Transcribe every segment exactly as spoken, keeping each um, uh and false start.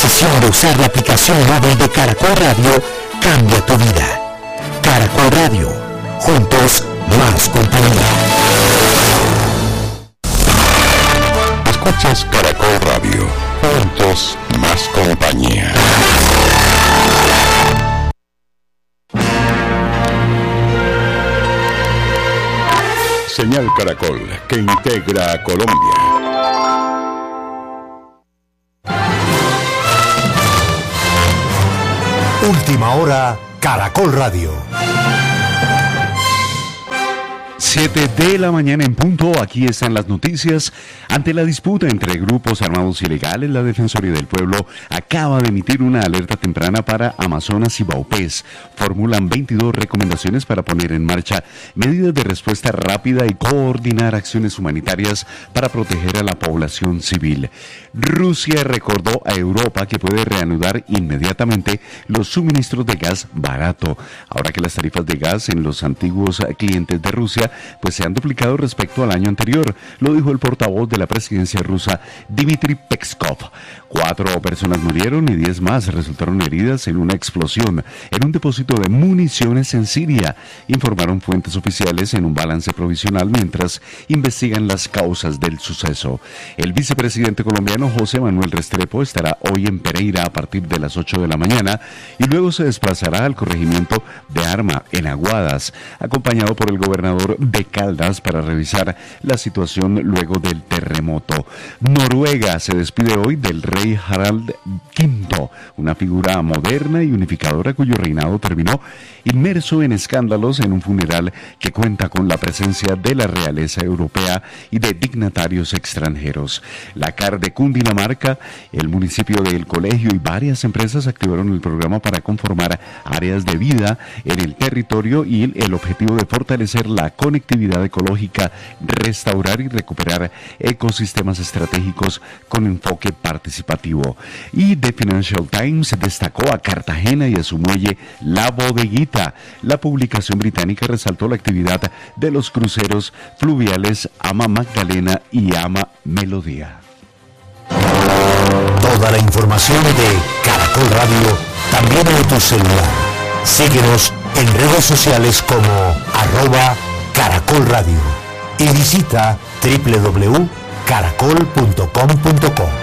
decisión de usar la aplicación móvil de Caracol Radio cambia tu vida. Caracol Radio, juntos más compañía. Escuchas Caracol Radio, juntos más compañía. Señal Caracol, que integra a Colombia. Última hora, Caracol Radio. siete de la mañana en punto, aquí están las noticias. Ante la disputa entre grupos armados ilegales, la Defensoría del Pueblo acaba de emitir una alerta temprana para Amazonas y Baupés. Formulan veintidós recomendaciones para poner en marcha medidas de respuesta rápida y coordinar acciones humanitarias para proteger a la población civil. Rusia recordó a Europa que puede reanudar inmediatamente los suministros de gas barato, ahora que las tarifas de gas en los antiguos clientes de Rusia pues se han duplicado respecto al año anterior, lo dijo el portavoz de la presidencia rusa, Dmitry Peskov. Cuatro personas murieron y diez más resultaron heridas en una explosión en un depósito de municiones en Siria, informaron fuentes oficiales en un balance provisional mientras investigan las causas del suceso. El vicepresidente colombiano José Manuel Restrepo estará hoy en Pereira a partir de las ocho de la mañana y luego se desplazará al corregimiento de Arma en Aguadas, acompañado por el gobernador de Caldas para revisar la situación luego del terremoto. Noruega se despide hoy del rey Harald quinto, una figura moderna y unificadora cuyo reinado terminó inmerso en escándalos en un funeral que cuenta con la presencia de la realeza europea y de dignatarios extranjeros. La C A R de Cundinamarca, el municipio de El Colegio y varias empresas activaron el programa para conformar áreas de vida en el territorio y el, el objetivo de fortalecer la conectividad ecológica, restaurar y recuperar ecosistemas estratégicos con enfoque participativo. Y The Financial Times destacó a Cartagena y a su muelle La Bodeguita. La publicación británica resaltó la actividad de los cruceros fluviales Ama Magdalena y Ama Melodía. Toda la información de Caracol Radio también en tu celular. Síguenos en redes sociales como arroba Caracol Radio y visita doble u doble u doble u punto caracol punto com punto co.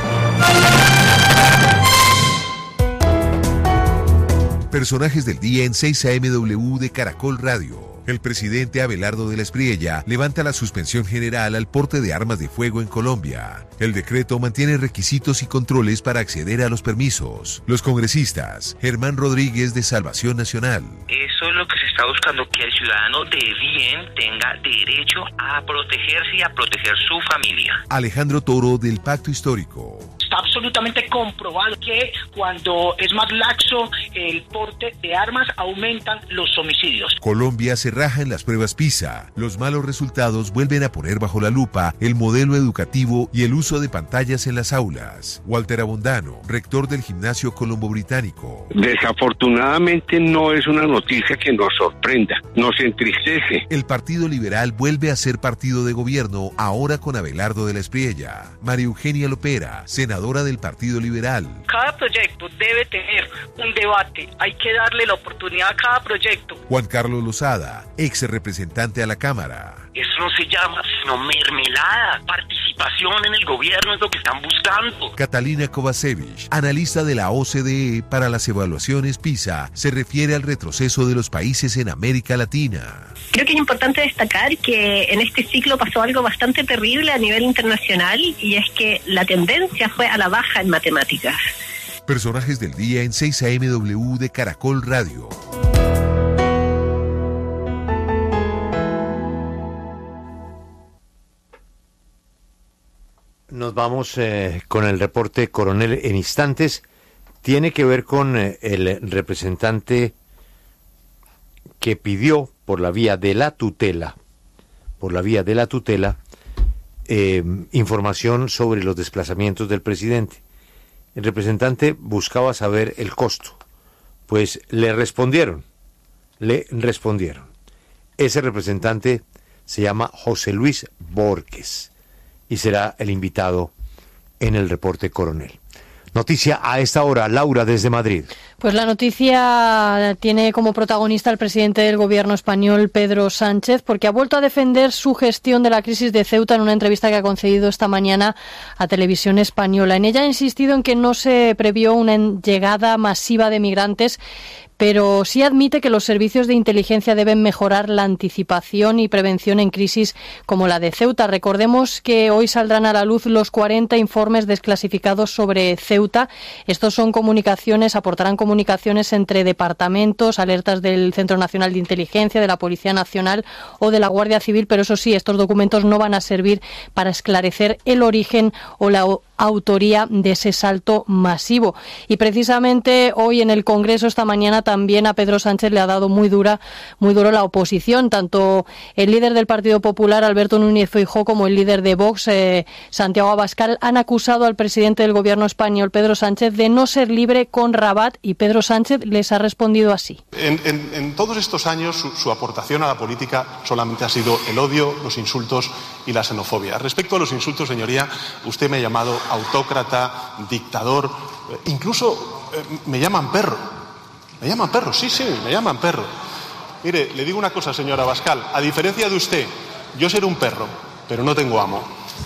Personajes del día en seis A M W de Caracol Radio. El presidente Abelardo de la Espriella levanta la suspensión general al porte de armas de fuego en Colombia. El decreto mantiene requisitos y controles para acceder a los permisos. Los congresistas, Germán Rodríguez de Salvación Nacional. Eso es lo que se está buscando, que el ciudadano de bien tenga derecho a protegerse y a proteger su familia. Alejandro Toro del Pacto Histórico. Está absolutamente comprobado que cuando es más laxo el porte de armas aumentan los homicidios. Colombia se raja en las pruebas PISA. Los malos resultados vuelven a poner bajo la lupa el modelo educativo y el uso de pantallas en las aulas. Walter Abondano, rector del Gimnasio Colombo Británico. Desafortunadamente no es una noticia que nos sorprenda, nos entristece. El Partido Liberal vuelve a ser partido de gobierno, ahora con Abelardo de la Espriella. María Eugenia Lopera, senadora del Partido Liberal. Cada proyecto debe tener un debate, hay que darle la oportunidad a cada proyecto. Juan Carlos Lozada, ex representante a la Cámara. Eso no se llama sino mermelada. Participación en el gobierno es lo que están buscando. Catalina Kovacevic, analista de la O C D E para las evaluaciones PISA, se refiere al retroceso de los países en América Latina. Creo que es importante destacar que en este ciclo pasó algo bastante terrible a nivel internacional, y es que la tendencia fue a la baja en matemáticas. Personajes del día en seis A M W de Caracol Radio. Nos vamos eh, con el reporte Coronel en instantes. Tiene que ver con eh, el representante que pidió por la vía de la tutela, por la vía de la tutela, eh, información sobre los desplazamientos del presidente. El representante buscaba saber el costo, pues le respondieron, le respondieron. Ese representante se llama José Luis Borges y será el invitado en el reporte Coronel. Noticia a esta hora, Laura, desde Madrid. Pues la noticia tiene como protagonista al presidente del gobierno español, Pedro Sánchez, porque ha vuelto a defender su gestión de la crisis de Ceuta en una entrevista que ha concedido esta mañana a Televisión Española. En ella ha insistido en que no se previó una llegada masiva de migrantes, pero sí admite que los servicios de inteligencia deben mejorar la anticipación y prevención en crisis como la de Ceuta. Recordemos que hoy saldrán a la luz los cuarenta informes desclasificados sobre Ceuta. Estos son comunicaciones, aportarán comunicaciones entre departamentos, alertas del Centro Nacional de Inteligencia, de la Policía Nacional o de la Guardia Civil, pero eso sí, estos documentos no van a servir para esclarecer el origen o la autoría de ese salto masivo. Y precisamente hoy en el Congreso, esta mañana, también a Pedro Sánchez le ha dado muy dura, muy duro la oposición. Tanto el líder del Partido Popular, Alberto Núñez Feijóo, como el líder de Vox, eh, Santiago Abascal, han acusado al presidente del gobierno español, Pedro Sánchez, de no ser libre con Rabat, y Pedro Sánchez les ha respondido así. En, en, en todos estos años su, su aportación a la política solamente ha sido el odio, los insultos y la xenofobia. Respecto a los insultos, señoría, usted me ha llamado autócrata, dictador, eh, incluso eh, me llaman perro. Me llaman perro, sí, sí, me llaman perro. Mire, le digo una cosa, señora Abascal, a diferencia de usted, yo seré un perro, pero no tengo amo.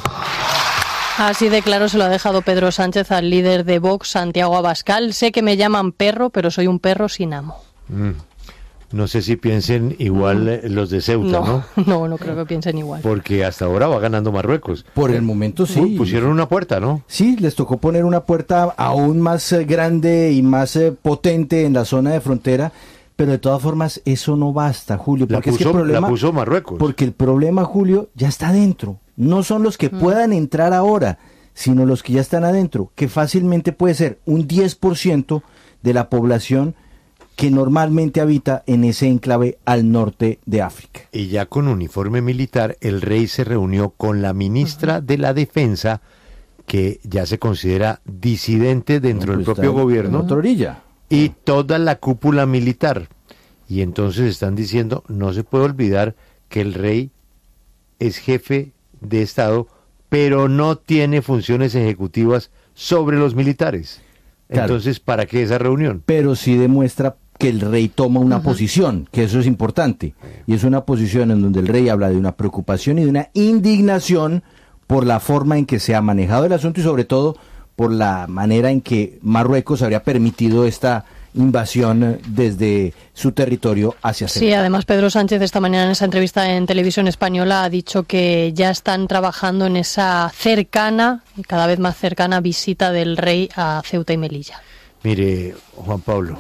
Así de claro se lo ha dejado Pedro Sánchez al líder de Vox, Santiago Abascal. Sé que me llaman perro, pero soy un perro sin amo. Mm. No sé si piensen igual eh, los de Ceuta, ¿no? No, no, no creo que piensen igual. Porque hasta ahora va ganando Marruecos. Por el momento sí. Pusieron una puerta, ¿no? Sí, les tocó poner una puerta aún más eh, grande y más eh, potente en la zona de frontera, pero de todas formas eso no basta, Julio. La porque puso, es que el problema, la puso Marruecos. Porque el problema, Julio, ya está adentro. No son los que mm. puedan entrar ahora, sino los que ya están adentro, que fácilmente puede ser un diez por ciento de la población que normalmente habita en ese enclave al norte de África. Y ya con uniforme militar, el rey se reunió con la ministra uh-huh. de la Defensa, que ya se considera disidente dentro no, pues del propio gobierno, en otra orilla. Y toda la cúpula militar. Y entonces están diciendo, no se puede olvidar que el rey es jefe de Estado, pero no tiene funciones ejecutivas sobre los militares. Claro. Entonces, ¿para qué esa reunión? Pero sí demuestra que el rey toma una uh-huh. posición, que eso es importante, y es una posición en donde el rey habla de una preocupación y de una indignación por la forma en que se ha manejado el asunto y sobre todo por la manera en que Marruecos habría permitido esta invasión desde su territorio hacia Ceuta. Sí, además Pedro Sánchez esta mañana en esa entrevista en Televisión Española ha dicho que ya están trabajando en esa cercana y cada vez más cercana visita del rey a Ceuta y Melilla. Mire, Juan Pablo,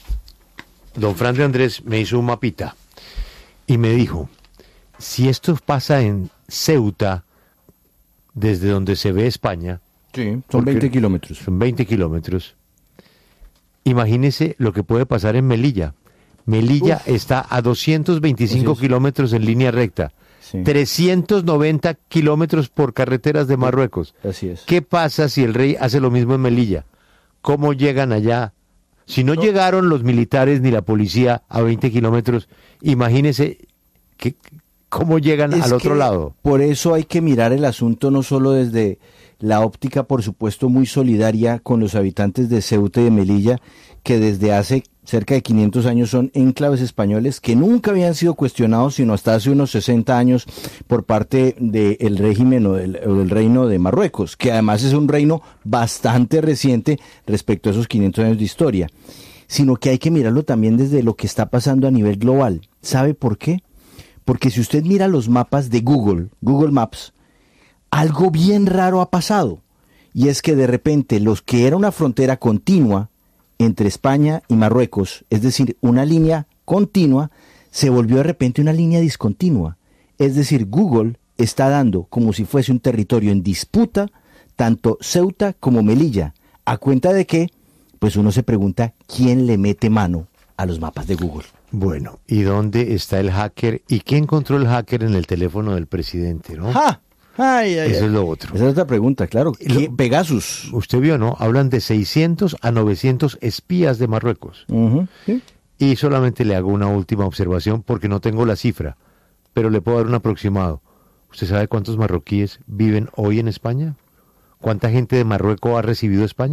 don Fran de Andrés me hizo un mapita y me dijo, si esto pasa en Ceuta, desde donde se ve España, sí, son veinte kilómetros. Son veinte kilómetros. Imagínese lo que puede pasar en Melilla. Melilla Uf. está a doscientos veinticinco kilómetros en línea recta, sí. trescientos noventa kilómetros por carreteras de Marruecos. Así es. ¿Qué pasa si el rey hace lo mismo en Melilla? ¿Cómo llegan allá? Si no, no. llegaron los militares ni la policía a veinte kilómetros, imagínese que, cómo llegan es al otro lado. Por eso hay que mirar el asunto no solo desde la óptica, por supuesto, muy solidaria con los habitantes de Ceuta y de Melilla, que desde hace cerca de quinientos años son enclaves españoles que nunca habían sido cuestionados, sino hasta hace unos sesenta años por parte del régimen o del, o del reino de Marruecos, que además es un reino bastante reciente respecto a esos quinientos años de historia, sino que hay que mirarlo también desde lo que está pasando a nivel global. ¿Sabe por qué? Porque si usted mira los mapas de Google, Google Maps, algo bien raro ha pasado, y es que de repente los que era una frontera continua entre España y Marruecos, es decir, una línea continua, se volvió de repente una línea discontinua. Es decir, Google está dando como si fuese un territorio en disputa, tanto Ceuta como Melilla, a cuenta de que, pues uno se pregunta, ¿quién le mete mano a los mapas de Google? Bueno, ¿y dónde está el hacker? ¿Y qué encontró el hacker en el teléfono del presidente, no? ¡Ja! Ay, ay, Eso ay. es lo otro. Esa es otra pregunta, claro. Lo, Pegasus. Usted vio, ¿no? Hablan de seiscientos a novecientos espías de Marruecos. Uh-huh, ¿sí? Y solamente le hago una última observación porque no tengo la cifra, pero le puedo dar un aproximado. ¿Usted sabe cuántos marroquíes viven hoy en España? ¿Cuánta gente de Marruecos ha recibido España?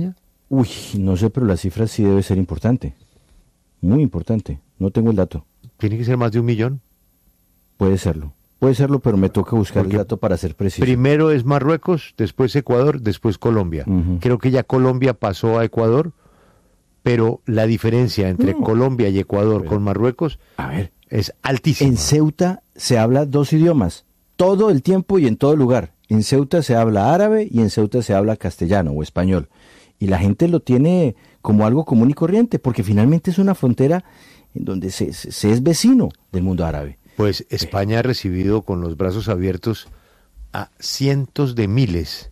Uy, no sé, pero la cifra sí debe ser importante. Muy importante. No tengo el dato. ¿Tiene que ser más de un millón? Puede serlo. Puede serlo, pero me toca buscar Porque el dato para ser preciso. Primero es Marruecos, después Ecuador, después Colombia. Uh-huh. Creo que ya Colombia pasó a Ecuador, pero la diferencia entre no. Colombia y Ecuador pero, con Marruecos a ver, es altísima. En Ceuta se habla dos idiomas, todo el tiempo y en todo lugar. En Ceuta se habla árabe y en Ceuta se habla castellano o español. Y la gente lo tiene como algo común y corriente, porque finalmente es una frontera en donde se, se, se es vecino del mundo árabe. Pues España ha recibido con los brazos abiertos a cientos de miles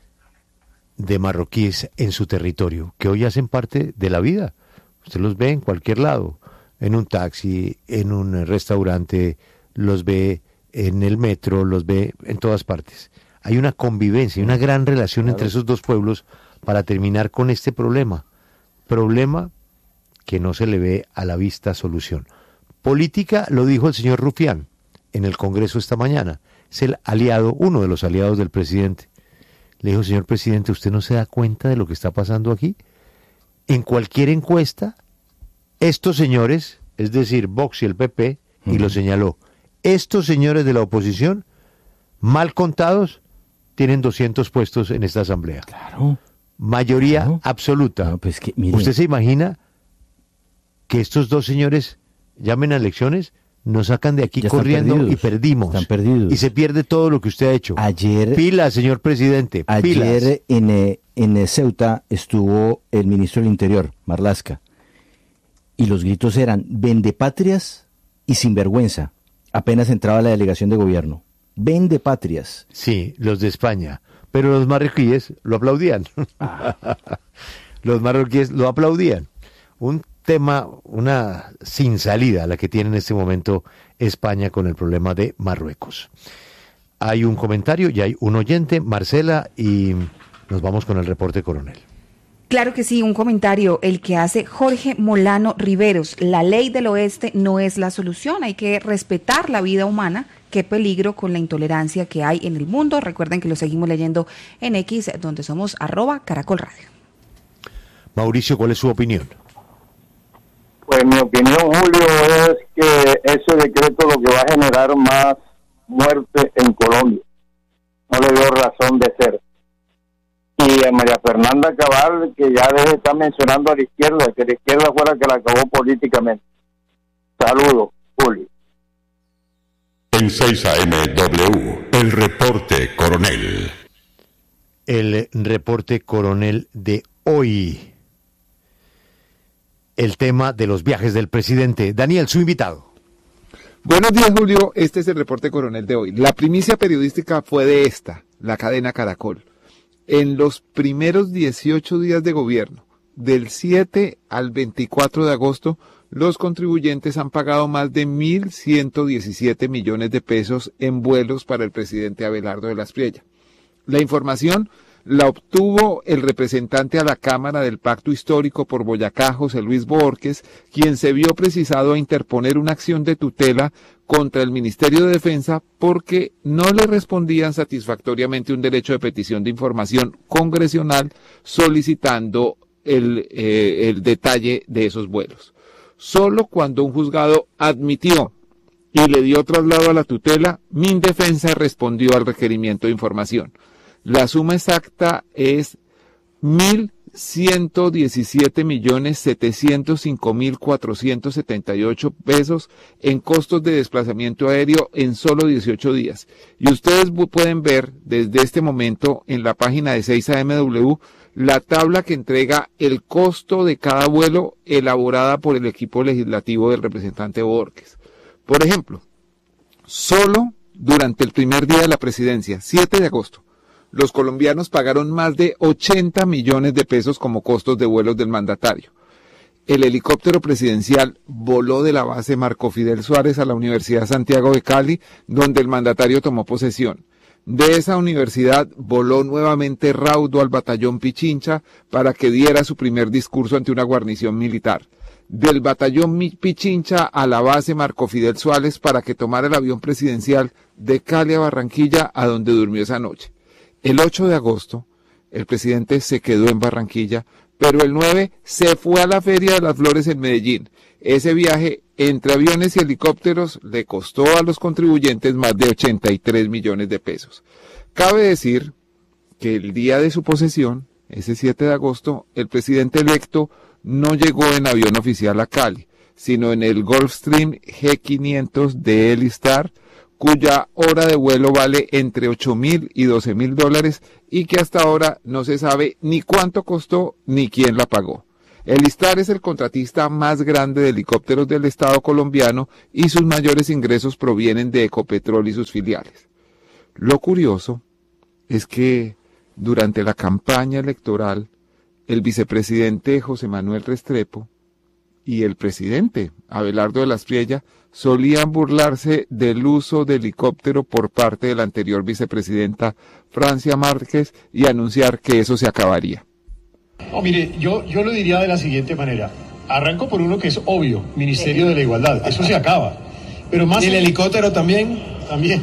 de marroquíes en su territorio, que hoy hacen parte de la vida. Usted los ve en cualquier lado, en un taxi, en un restaurante, los ve en el metro, los ve en todas partes. Hay una convivencia, una gran relación claro. entre esos dos pueblos para terminar con este problema. Problema que no se le ve a la vista solución. Política, lo dijo el señor Rufián en el Congreso esta mañana. Es el aliado, uno de los aliados del presidente. Le dijo, señor presidente, ¿usted no se da cuenta de lo que está pasando aquí? En cualquier encuesta, estos señores, es decir, Vox y el P P, uh-huh. y lo señaló, estos señores de la oposición, mal contados, tienen doscientos puestos en esta asamblea. Claro. Mayoría claro. absoluta. No, pues que, miren, ¿usted se imagina que estos dos señores llamen a elecciones, nos sacan de aquí corriendo perdidos, y perdimos. Están perdidos. Y se pierde todo lo que usted ha hecho. Ayer, Pila, señor presidente. Ayer pilas. en, en Ceuta estuvo el ministro del Interior, Marlaska, y los gritos eran vendepatrias y sinvergüenza. Apenas entraba la delegación de gobierno. Vendepatrias. Sí, los de España. Pero los marroquíes lo aplaudían. Ah. Los marroquíes lo aplaudían. Un tema, una sin salida la que tiene en este momento España con el problema de Marruecos. Hay un comentario y hay un oyente, Marcela, y nos vamos con el reporte coronel. Claro que sí, un comentario, el que hace Jorge Molano Riveros. La ley del oeste no es la solución, hay que respetar la vida humana. Qué peligro con la intolerancia que hay en el mundo. Recuerden que lo seguimos leyendo en X, donde somos arroba Caracol Radio. Mauricio, ¿cuál es su opinión? Pues mi opinión, Julio, es que ese decreto lo que va a generar más muerte en Colombia. No le dio razón de ser. Y a María Fernanda Cabal, que ya debe estar mencionando a la izquierda, que la izquierda fue la que la acabó políticamente. Saludos, Julio. En seis A M W, el reporte coronel. El reporte coronel de hoy. El tema de los viajes del presidente. Daniel, su invitado. Buenos días, Julio. Este es el reporte coronel de hoy. La primicia periodística fue de esta, la cadena Caracol. En los primeros dieciocho días de gobierno, del siete al veinticuatro de agosto, los contribuyentes han pagado más de mil ciento diecisiete millones de pesos en vuelos para el presidente Abelardo de la Espriella. La información la obtuvo el representante a la Cámara del Pacto Histórico por Boyacá, José Luis Borges, quien se vio precisado a interponer una acción de tutela contra el Ministerio de Defensa porque no le respondían satisfactoriamente un derecho de petición de información congresional solicitando el, eh, el detalle de esos vuelos. Solo cuando un juzgado admitió y le dio traslado a la tutela, Mindefensa respondió al requerimiento de información. La suma exacta es mil ciento diecisiete millones setecientos cinco mil cuatrocientos setenta y ocho pesos en costos de desplazamiento aéreo en solo dieciocho días. Y ustedes pueden ver desde este momento en la página de seis A M W la tabla que entrega el costo de cada vuelo elaborada por el equipo legislativo del representante Borges. Por ejemplo, solo durante el primer día de la presidencia, siete de agosto, los colombianos pagaron más de ochenta millones de pesos como costos de vuelos del mandatario. El helicóptero presidencial voló de la base Marco Fidel Suárez a la Universidad Santiago de Cali, donde el mandatario tomó posesión. De esa universidad voló nuevamente raudo al batallón Pichincha para que diera su primer discurso ante una guarnición militar. Del batallón Pichincha a la base Marco Fidel Suárez para que tomara el avión presidencial de Cali a Barranquilla, a donde durmió esa noche. El ocho de agosto, el presidente se quedó en Barranquilla pero el nueve se fue a la Feria de las Flores en Medellín. Ese viaje entre aviones y helicópteros le costó a los contribuyentes más de ochenta y tres millones de pesos. Cabe decir que el día de su posesión, ese siete de agosto, el presidente electo no llegó en avión oficial a Cali, sino en el Gulfstream G quinientos de Elistar, cuya hora de vuelo vale entre ocho mil y doce mil dólares y que hasta ahora no se sabe ni cuánto costó ni quién la pagó. Elistar es el contratista más grande de helicópteros del Estado colombiano y sus mayores ingresos provienen de Ecopetrol y sus filiales. Lo curioso es que durante la campaña electoral, el vicepresidente José Manuel Restrepo y el presidente Abelardo de la Espriella solían burlarse del uso de helicóptero por parte de la anterior vicepresidenta Francia Márquez y anunciar que eso se acabaría. No, mire, yo, yo lo diría de la siguiente manera. Arranco por uno que es obvio, Ministerio de la Igualdad. Eso se acaba. Pero más... ¿Y el helicóptero también? También.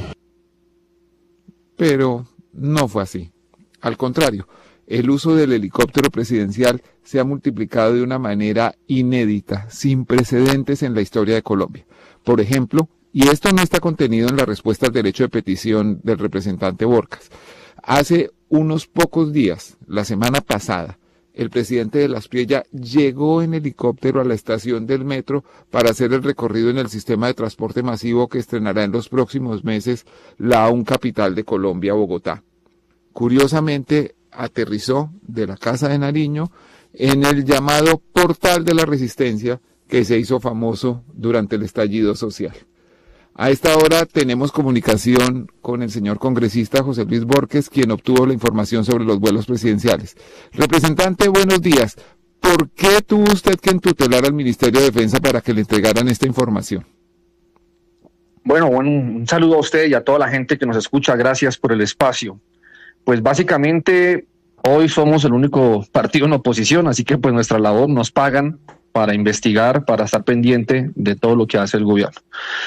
Pero no fue así. Al contrario, el uso del helicóptero presidencial se ha multiplicado de una manera inédita, sin precedentes en la historia de Colombia. Por ejemplo, y esto no está contenido en la respuesta al derecho de petición del representante Borcas, hace unos pocos días, la semana pasada, el presidente de la Espriella llegó en helicóptero a la estación del metro para hacer el recorrido en el sistema de transporte masivo que estrenará en los próximos meses la aún capital de Colombia, Bogotá. Curiosamente, aterrizó de la Casa de Nariño en el llamado Portal de la Resistencia que se hizo famoso durante el estallido social. A esta hora tenemos comunicación con el señor congresista José Luis Borges, quien obtuvo la información sobre los vuelos presidenciales. Representante, buenos días. ¿Por qué tuvo usted que entutelar al Ministerio de Defensa para que le entregaran esta información? Bueno, bueno, un saludo a usted y a toda la gente que nos escucha. Gracias por el espacio. Pues básicamente hoy somos el único partido en oposición, así que pues nuestra labor nos pagan para investigar, para estar pendiente de todo lo que hace el gobierno.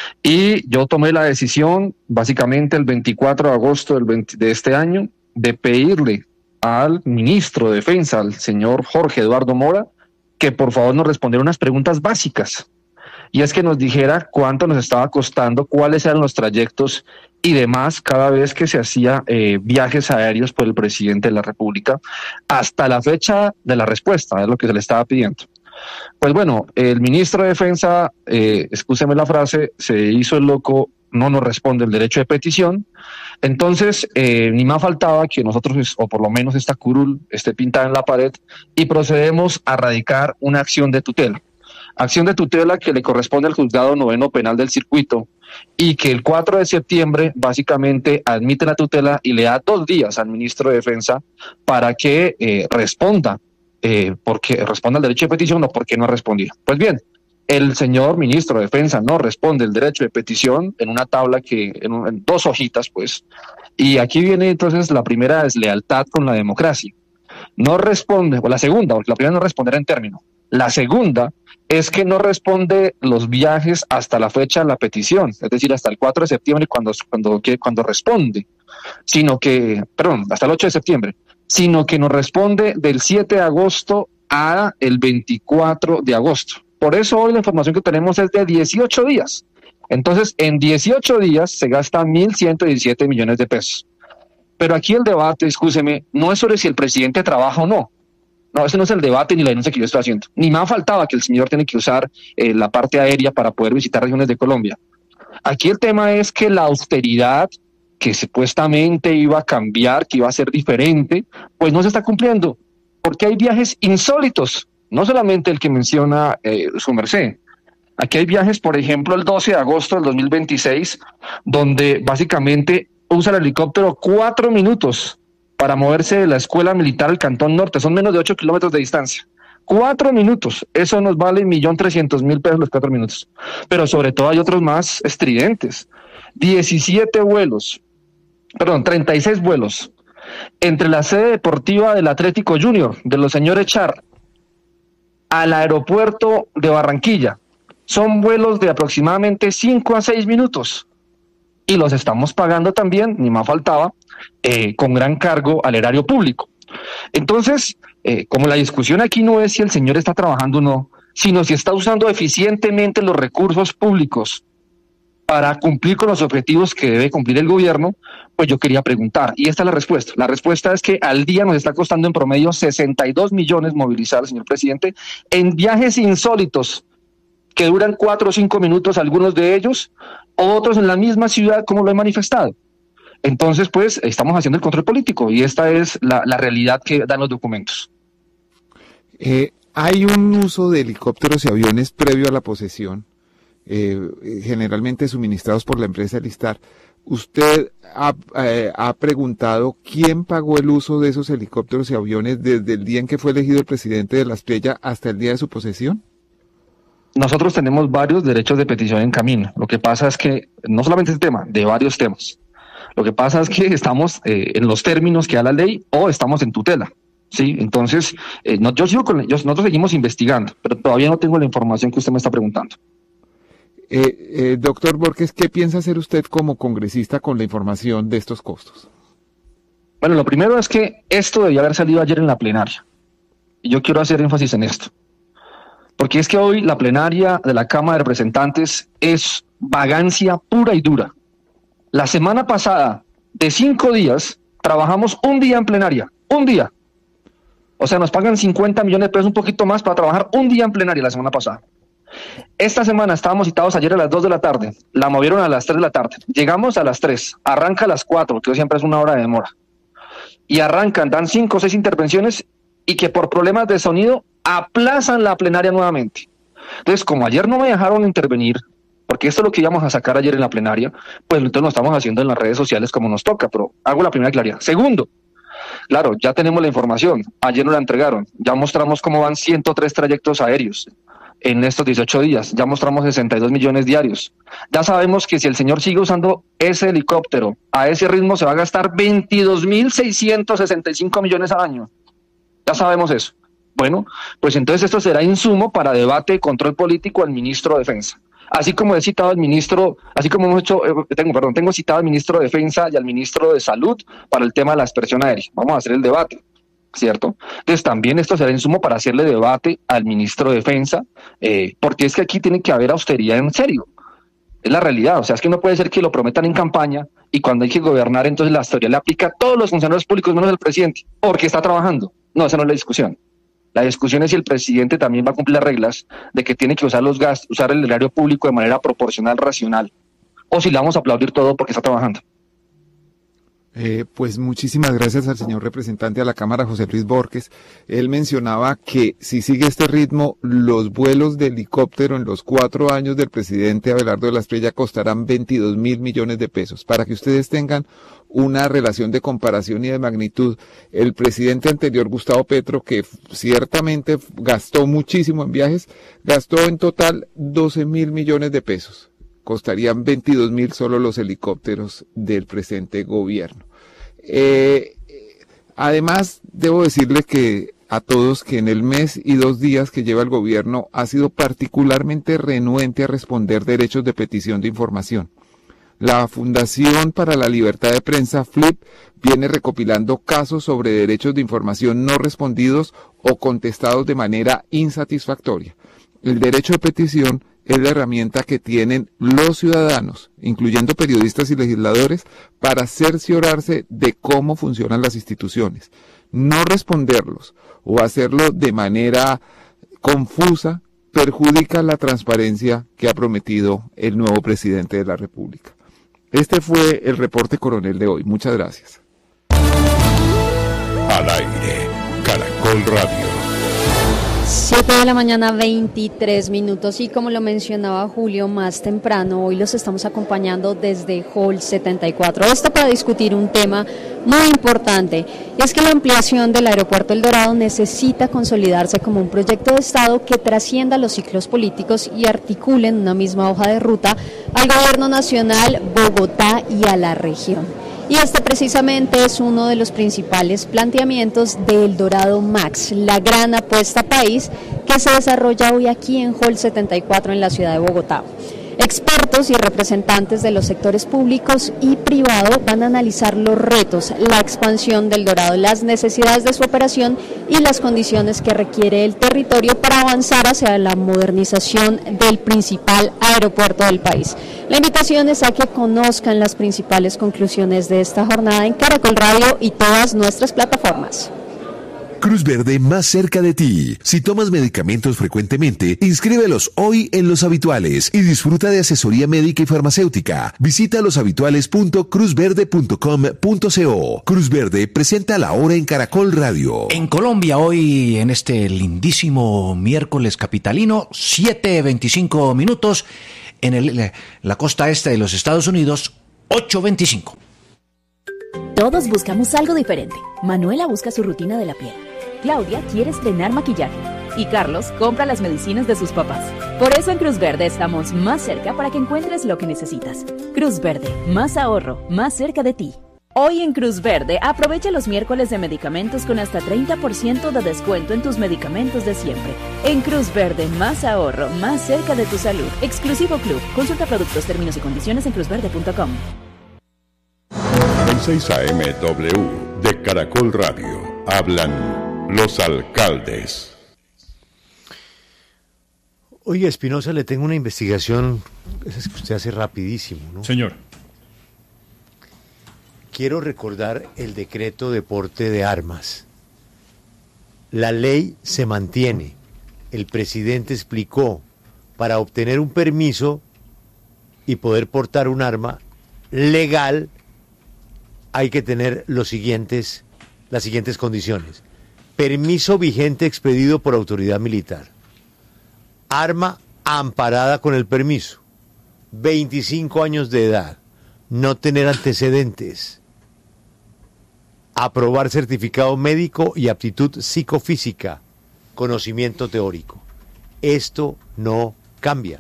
Y yo tomé la decisión, básicamente el veinticuatro de agosto del veinte de este año, de pedirle al ministro de Defensa, al señor Jorge Eduardo Mora, que por favor nos respondiera unas preguntas básicas. Y es que nos dijera cuánto nos estaba costando, cuáles eran los trayectos y demás cada vez que se hacía eh, viajes aéreos por el presidente de la República, hasta la fecha de la respuesta, es lo que se le estaba pidiendo. Pues bueno, el ministro de Defensa, eh, excúseme la frase, se hizo el loco, no nos responde el derecho de petición. Entonces, eh, ni más faltaba que nosotros, o por lo menos esta curul, esté pintada en la pared y procedemos a radicar una acción de tutela. Acción de tutela que le corresponde al Juzgado Noveno Penal del Circuito y que el cuatro de septiembre básicamente admite la tutela y le da dos días al ministro de Defensa para que eh, responda. Eh, porque responde al derecho de petición o porque no ha respondido. Pues bien, el señor ministro de Defensa no responde el derecho de petición en una tabla que, en, un, en dos hojitas, pues, y aquí viene entonces la primera deslealtad con la democracia. No responde, o la segunda, porque la primera no responderá en término. La segunda es que no responde los viajes hasta la fecha de la petición, es decir, hasta el cuatro de septiembre cuando, cuando, cuando responde, sino que, perdón, hasta el ocho de septiembre, sino que nos responde del siete de agosto a el veinticuatro de agosto. Por eso hoy la información que tenemos es de dieciocho días. Entonces, en dieciocho días se gasta mil ciento diecisiete millones de pesos. Pero aquí el debate, excúseme, no es sobre si el presidente trabaja o no. No, ese no es el debate ni la denuncia que yo estoy haciendo. Ni más faltaba que el señor tiene que usar eh, la parte aérea para poder visitar regiones de Colombia. Aquí el tema es que la austeridad que supuestamente iba a cambiar, que iba a ser diferente, pues no se está cumpliendo, porque hay viajes insólitos, no solamente el que menciona eh, su merced. Aquí hay viajes, por ejemplo, el doce de agosto del dos mil veintiséis, donde básicamente usa el helicóptero cuatro minutos para moverse de la escuela militar al Cantón Norte, son menos de ocho kilómetros de distancia. Cuatro minutos, eso nos vale un millón trescientos mil pesos los cuatro minutos. Pero sobre todo hay otros más estridentes. diecisiete vuelos, perdón, treinta y seis vuelos entre la sede deportiva del Atlético Junior, de los señores Char, al aeropuerto de Barranquilla. Son vuelos de aproximadamente cinco a seis minutos. Y los estamos pagando también, ni más faltaba, eh, con gran cargo al erario público. Entonces, eh, como la discusión aquí no es si el señor está trabajando o no, sino si está usando eficientemente los recursos públicos para cumplir con los objetivos que debe cumplir el gobierno, pues yo quería preguntar, y esta es la respuesta. La respuesta es que al día nos está costando en promedio sesenta y dos millones movilizar, señor presidente, en viajes insólitos que duran cuatro o cinco minutos, algunos de ellos, otros en la misma ciudad, como lo he manifestado. Entonces, pues, estamos haciendo el control político, y esta es la, la realidad que dan los documentos. Eh, hay un uso de helicópteros y aviones previo a la posesión, eh, generalmente suministrados por la empresa Elistar. ¿Usted ha, eh, ha preguntado quién pagó el uso de esos helicópteros y aviones desde el día en que fue elegido el presidente de La Espriella hasta el día de su posesión? Nosotros tenemos varios derechos de petición en camino. Lo que pasa es que, no solamente este tema, de varios temas. Lo que pasa es que estamos eh, en los términos que da la ley o estamos en tutela. Sí, entonces, eh, no, yo sigo con, yo, nosotros seguimos investigando, pero todavía no tengo la información que usted me está preguntando. Eh, eh, doctor Borges, ¿qué piensa hacer usted como congresista con la información de estos costos? Bueno, lo primero es que esto debió haber salido ayer en la plenaria. Y yo quiero hacer énfasis en esto. Porque es que hoy la plenaria de la Cámara de Representantes es vagancia pura y dura. La semana pasada, de cinco días, trabajamos un día en plenaria. Un día. O sea, nos pagan cincuenta millones de pesos, un poquito más, para trabajar un día en plenaria la semana pasada. Esta semana estábamos citados ayer a las dos de la tarde, la movieron a las tres de la tarde. Llegamos a las tres, arranca a las cuatro, que siempre es una hora de demora. Y arrancan, dan cinco o seis intervenciones y que por problemas de sonido aplazan la plenaria nuevamente. Entonces, como ayer no me dejaron intervenir, porque esto es lo que íbamos a sacar ayer en la plenaria, pues entonces lo estamos haciendo en las redes sociales como nos toca, pero hago la primera claridad. Segundo, claro, ya tenemos la información, ayer nos la entregaron, ya mostramos cómo van ciento tres trayectos aéreos en estos dieciocho días, ya mostramos sesenta y dos millones diarios. Ya sabemos que si el señor sigue usando ese helicóptero, a ese ritmo se va a gastar veintidós mil seiscientos sesenta y cinco millones al año. Ya sabemos eso. Bueno, pues entonces esto será insumo para debate y control político al ministro de Defensa. Así como he citado al ministro, así como hemos hecho, eh, tengo, perdón, tengo citado al ministro de Defensa y al ministro de Salud para el tema de la aspersión aérea. Vamos a hacer el debate, ¿cierto? Entonces también esto será insumo para hacerle debate al ministro de Defensa, eh, porque es que aquí tiene que haber austeridad en serio. Es la realidad, o sea, es que no puede ser que lo prometan en campaña y cuando hay que gobernar, entonces la austeridad le aplica a todos los funcionarios públicos menos al presidente, porque está trabajando. No, esa no es la discusión. La discusión es si el presidente también va a cumplir las reglas de que tiene que usar los gastos, usar el erario público de manera proporcional, racional, o si le vamos a aplaudir todo porque está trabajando. Eh, pues muchísimas gracias al señor representante a la Cámara, José Luis Borges. Él mencionaba que si sigue este ritmo, los vuelos de helicóptero en los cuatro años del presidente Abelardo de la Espriella costarán veintidós mil millones de pesos. Para que ustedes tengan una relación de comparación y de magnitud, el presidente anterior, Gustavo Petro, que ciertamente gastó muchísimo en viajes, gastó en total doce mil millones de pesos. Costarían veintidós mil solo los helicópteros del presente gobierno. Eh, además, debo decirle que a todos que en el mes y dos días que lleva el gobierno ha sido particularmente renuente a responder derechos de petición de información. La Fundación para la Libertad de Prensa, FLIP, viene recopilando casos sobre derechos de información no respondidos o contestados de manera insatisfactoria. El derecho de petición es la herramienta que tienen los ciudadanos, incluyendo periodistas y legisladores, para cerciorarse de cómo funcionan las instituciones. No responderlos o hacerlo de manera confusa perjudica la transparencia que ha prometido el nuevo presidente de la República. Este fue el reporte coronel de hoy. Muchas gracias. Al aire, Caracol Radio. siete de la mañana, veintitrés minutos, y como lo mencionaba Julio más temprano, hoy los estamos acompañando desde Hall setenta y cuatro. Esto para discutir un tema muy importante, y es que la ampliación del aeropuerto El Dorado necesita consolidarse como un proyecto de Estado que trascienda los ciclos políticos y articule en una misma hoja de ruta al gobierno nacional, Bogotá y a la región. Y este precisamente es uno de los principales planteamientos de El Dorado Max, la gran apuesta país que se desarrolla hoy aquí en Hall setenta y cuatro en la ciudad de Bogotá. Expertos y representantes de los sectores públicos y privado van a analizar los retos, la expansión del Dorado, las necesidades de su operación y las condiciones que requiere el territorio para avanzar hacia la modernización del principal aeropuerto del país. La invitación es a que conozcan las principales conclusiones de esta jornada en Caracol Radio y todas nuestras plataformas. Cruz Verde más cerca de ti. Si tomas medicamentos frecuentemente, inscríbelos hoy en Los Habituales y disfruta de asesoría médica y farmacéutica. Visita loshabituales punto cruz verde punto com punto co. Cruz Verde presenta La Hora en Caracol Radio. En Colombia hoy, en este lindísimo miércoles capitalino, siete veinticinco minutos. En el, la costa este de los Estados Unidos, ocho veinticinco. Todos buscamos algo diferente. Manuela busca su rutina de la piel. Claudia quiere estrenar maquillaje. Y Carlos compra las medicinas de sus papás. Por eso en Cruz Verde estamos más cerca para que encuentres lo que necesitas. Cruz Verde, más ahorro, más cerca de ti. Hoy en Cruz Verde, aprovecha los miércoles de medicamentos con hasta treinta por ciento de descuento en tus medicamentos de siempre. En Cruz Verde, más ahorro, más cerca de tu salud. Exclusivo Club. Consulta productos, términos y condiciones en cruz verde punto com. En seis A M W de Caracol Radio hablan los alcaldes. Oye, Espinosa, le tengo una investigación, esa es que usted hace rapidísimo, ¿no? Señor. Quiero recordar el decreto de porte de armas. La ley se mantiene. El presidente explicó, para obtener un permiso y poder portar un arma legal, hay que tener los siguientes, las siguientes condiciones. Permiso vigente expedido por autoridad militar. Arma amparada con el permiso. veinticinco años de edad. No tener antecedentes. Aprobar certificado médico y aptitud psicofísica. Conocimiento teórico. Esto no cambia.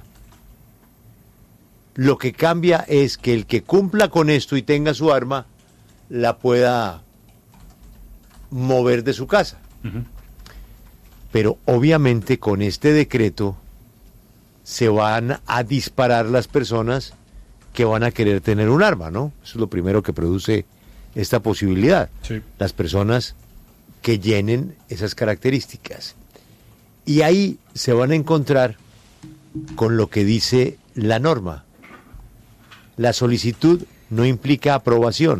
Lo que cambia es que el que cumpla con esto y tenga su arma, la pueda mover de su casa. Uh-huh. Pero obviamente con este decreto se van a disparar las personas que van a querer tener un arma, ¿no? Eso es lo primero que produce esta posibilidad. Sí. Las personas que llenen esas características. Y ahí se van a encontrar con lo que dice la norma. La solicitud no implica aprobación,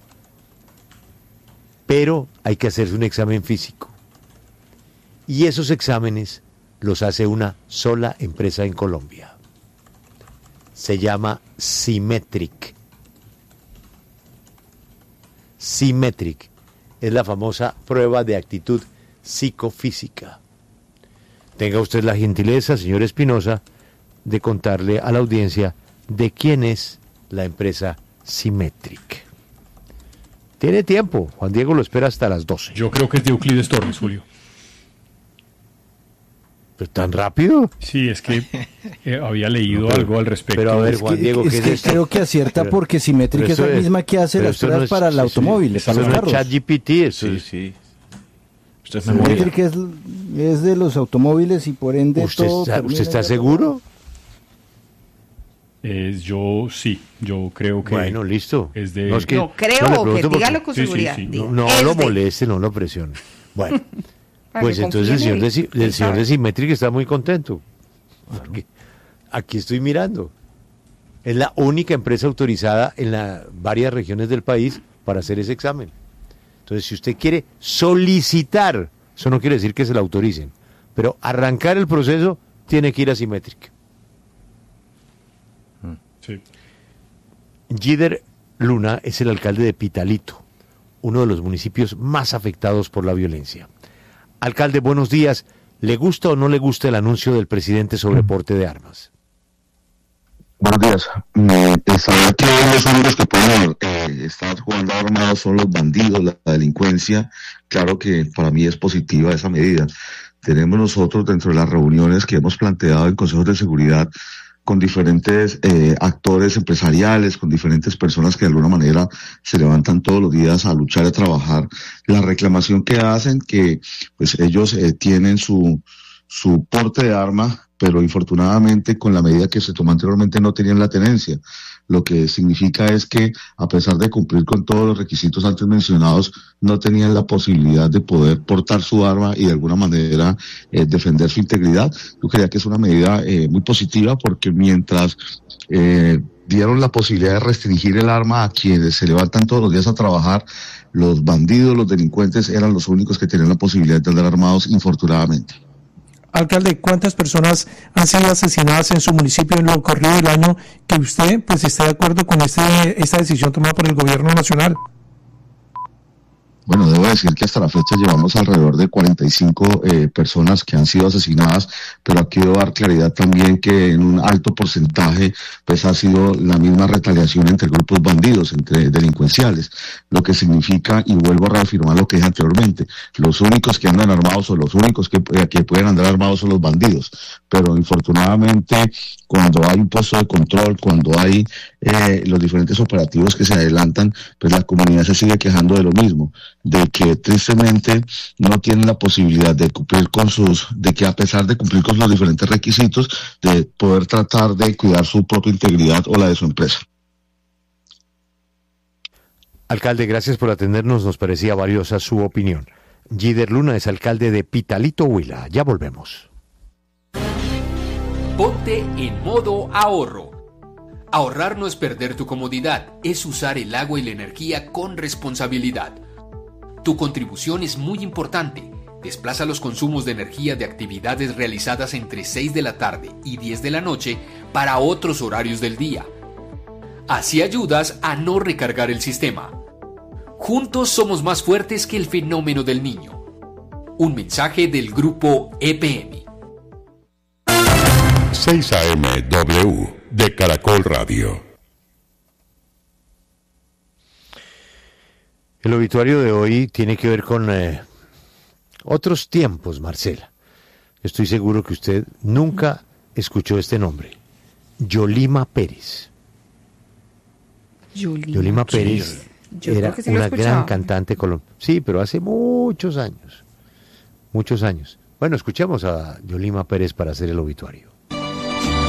pero hay que hacerse un examen físico. Y esos exámenes los hace una sola empresa en Colombia. Se llama Symmetric. Symmetric es la famosa prueba de actitud psicofísica. Tenga usted la gentileza, señor Espinosa, de contarle a la audiencia de quién es la empresa Symmetric. Tiene tiempo, Juan Diego lo espera hasta las doce. Yo creo que es de Euclides Torres, Julio. ¿Pero tan rápido? Sí, es que eh, había leído no, pero, algo al respecto. Pero a ver, Juan Diego, es ¿qué que es esto? Creo que acierta pero, porque Symmetric es la misma que hace las pruebas no es, para el sí, automóvil, sí, para los carros. ChatGPT, eso sí, sí. Usted es Symmetric es, es de los automóviles y por ende ¿Usted todo... Está, ¿Usted está seguro? Eh, yo sí, yo creo que... Bueno, listo. Es de... No, es que, no creo, no que dígalo con sí, seguridad. Sí, sí. No, no lo moleste, no lo presione. Bueno, pues entonces el señor, de, el señor de Symmetric está muy contento. Aquí, aquí estoy mirando. Es la única empresa autorizada en la, varias regiones del país para hacer ese examen. Entonces, si usted quiere solicitar, eso no quiere decir que se la autoricen, pero arrancar el proceso, tiene que ir a Symmetric. Sí. Gider Luna es el alcalde de Pitalito, uno de los municipios más afectados por la violencia. Alcalde, buenos días. ¿Le gusta o no le gusta el anuncio del presidente sobre porte de armas? Buenos días. Eh, saber que los únicos que pueden eh, estar jugando armados son los bandidos, la, la delincuencia, claro que para mí es positiva esa medida. Tenemos nosotros dentro de las reuniones que hemos planteado en consejos de seguridad con diferentes eh, actores empresariales, con diferentes personas que de alguna manera se levantan todos los días a luchar y a trabajar. La reclamación que hacen, que pues ellos eh, tienen su su porte de arma pero infortunadamente con la medida que se tomó anteriormente no tenían la tenencia. Lo que significa es que, a pesar de cumplir con todos los requisitos antes mencionados, no tenían la posibilidad de poder portar su arma y de alguna manera eh, defender su integridad. Yo creía que es una medida eh, muy positiva, porque mientras eh, dieron la posibilidad de restringir el arma a quienes se levantan todos los días a trabajar, los bandidos, los delincuentes eran los únicos que tenían la posibilidad de andar armados, infortunadamente. Alcalde, ¿cuántas personas han sido asesinadas en su municipio en lo corrido del año que usted pues está de acuerdo con este, esta decisión tomada por el gobierno nacional? Bueno, debo decir que hasta la fecha llevamos alrededor de cuarenta y cinco eh, personas que han sido asesinadas, pero aquí debo dar claridad también que en un alto porcentaje pues ha sido la misma retaliación entre grupos bandidos, entre delincuenciales, lo que significa, y vuelvo a reafirmar lo que dije anteriormente, los únicos que andan armados o los únicos que, eh, que pueden andar armados son los bandidos, pero infortunadamente cuando hay un puesto de control, cuando hay eh, los diferentes operativos que se adelantan, pues la comunidad se sigue quejando de lo mismo, de que tristemente no tienen la posibilidad de cumplir con sus, de que a pesar de cumplir con los diferentes requisitos, de poder tratar de cuidar su propia integridad o la de su empresa. Alcalde, gracias por atendernos, nos parecía valiosa su opinión. Gider Luna es alcalde de Pitalito, Huila. Ya volvemos. Ponte en modo ahorro. Ahorrar no es perder tu comodidad, es usar el agua y la energía con responsabilidad. Tu contribución es muy importante. Desplaza los consumos de energía de actividades realizadas entre seis de la tarde y diez de la noche para otros horarios del día. Así ayudas a no recargar el sistema. Juntos somos más fuertes que el fenómeno del niño. Un mensaje del grupo E P M. seis A M W de Caracol Radio. El obituario de hoy tiene que ver con eh, otros tiempos, Marcela. Estoy seguro que usted nunca escuchó este nombre. Yolima Pérez. Yolima, Yolima Pérez Yo era creo que sí lo he una escuchado. gran cantante colombiana. Sí, pero hace muchos años. Muchos años. Bueno, escuchemos a Yolima Pérez para hacer el obituario.